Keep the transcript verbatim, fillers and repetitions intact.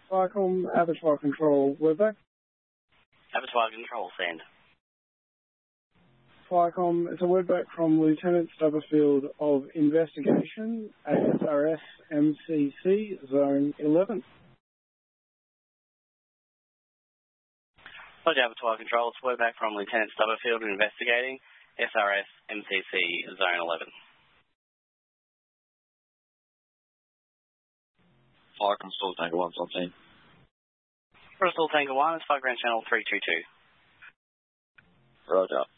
Flycom, Abattoir Control, Wordback. Abattoir Control, send. Flycom, it's a wordback from Lieutenant Stubberfield of Investigation, A S R S M C C, Zone eleven. Roger, Abattoir Control, it's wordback from Lieutenant Stubberfield of Investigating, S R S M C C, Zone eleven. Flycom, Still Tango one, fourteen. Bristol Tango one, it's Flight Ground Channel three two two. Roger.